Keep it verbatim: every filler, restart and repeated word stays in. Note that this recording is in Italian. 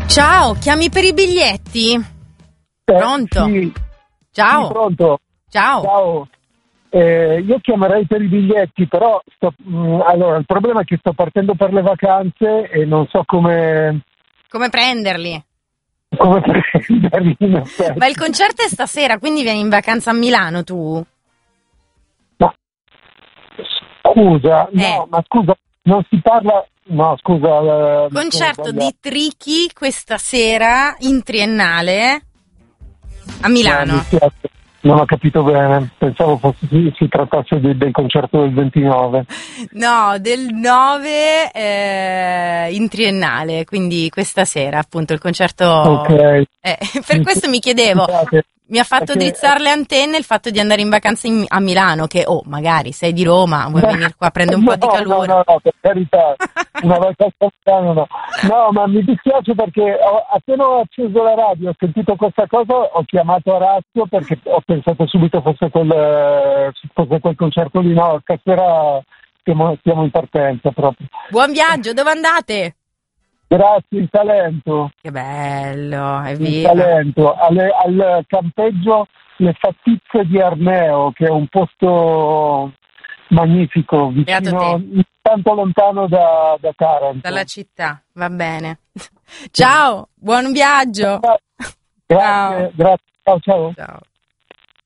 Ciao, chiami per i biglietti? Eh, Pronto? Sì, Ciao. sì, pronto. Ciao. Ciao. Eh, io chiamerei per i biglietti, però sto, mh, allora il problema è che sto partendo per le vacanze e non so come, Come prenderli? come prenderli in effetti. Ma il concerto è stasera, quindi vieni in vacanza a Milano tu? Ma scusa, no, Eh. ma scusa, non si parla. No, scusa. eh, mi sono Concerto sbagliato. di Tricky questa sera in Triennale a No, Milano. mi spiace, non ho capito bene. Pensavo fosse, si, si trattasse di- del concerto del ventinove. No, del nove eh, in Triennale, quindi questa sera appunto il concerto. Ok. Eh, per Mi- questo mi chiedevo, scusate, mi ha fatto perché- drizzare le antenne il fatto di andare in vacanza in- a Milano, che oh, magari sei di Roma, vuoi venire qua a prendere un po' di No, calore. No, no, no, per carità, una volta no, no. No, ma mi dispiace perché ho, appena ho acceso la radio, ho sentito questa cosa, ho chiamato Orazio perché ho pensato subito fosse quel, eh, fosse quel concerto lì. No, stasera siamo, siamo in partenza proprio. Buon viaggio, dove andate? Grazie, il talento, Che bello, il evviva. talento, alle- al campeggio Le Fattizie di Arneo, che è un posto magnifico, Beato vicino, te. tanto lontano da, da Taranto. Dalla città, va bene. Ciao, buon viaggio. Grazie, Ciao. grazie, ciao ciao. Ciao.